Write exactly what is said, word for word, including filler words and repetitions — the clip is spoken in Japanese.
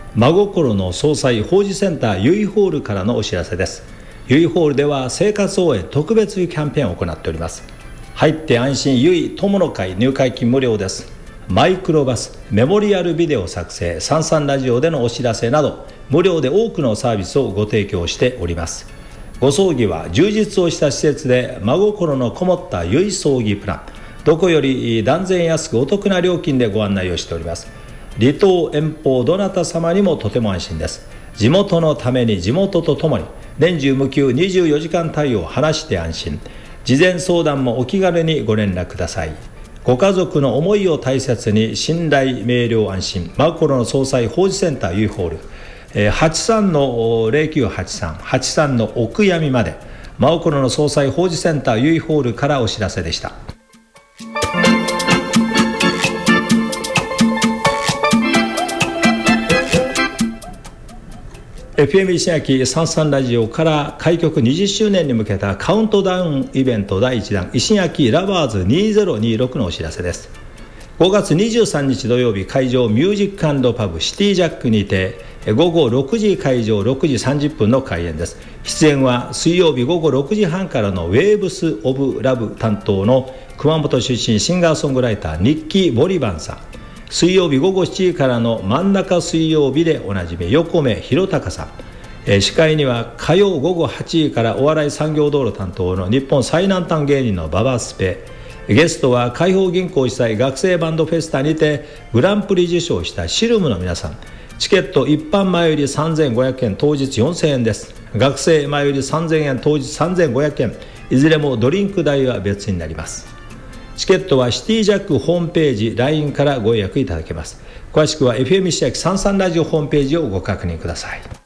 真心の総裁法事センターゆいホールからのお知らせです。ゆいホールでは生活応援特別キャンペーンを行っております。入って安心ゆい友の会入会金無料です。マイクロバス、メモリアルビデオ作成、サンサンラジオでのお知らせなど無料で多くのサービスをご提供しております。ご葬儀は充実をした施設で真心のこもったゆい葬儀プラン、どこより断然安くお得な料金でご案内をしております。離島遠方どなた様にもとても安心です。地元のために地元とともに年中無休にじゅうよじかん対応、話して安心。事前相談もお気軽にご連絡ください。ご家族の思いを大切に、信頼明瞭安心、真心の総裁法事センターゆいホール、はちさんのゼロきゅうはちさん、はちさんのお悔やみまで、真心の総裁法事センターゆいホールからお知らせでした。エフエム 石垣サンサンラジオから開局にじゅっしゅうねんに向けたカウントダウンイベントだいいちだん、石垣ラバーズにせんにじゅうろくのお知らせです。ごがつにじゅうさんにち土曜日、会場ミュージック&パブシティジャックにてごごろくじ会場ろくじさんじゅっぷんの開演です。出演は水曜日ごごろくじはんからのウェーブスオブラブ担当の熊本出身シンガーソングライターニッキー・ボリバンさん、水曜日ごごしちじからの真ん中水曜日でおなじみ横目弘隆さん、えー、司会には火曜ごごはちじからお笑い産業道路担当の日本最南端芸人のババスペ、ゲストは海邦銀行主催学生バンドフェスタにてグランプリ受賞したシルムの皆さん。チケット一般前売りさんぜんごひゃくえん、当日よんせんえんです。学生前売りさんぜんえん、当日さんぜんごひゃくえん、いずれもドリンク代は別になります。チケットはシティジャックホームページ ライン からご予約いただけます。詳しくは エフエム 石垣さんさんラジオホームページをご確認ください。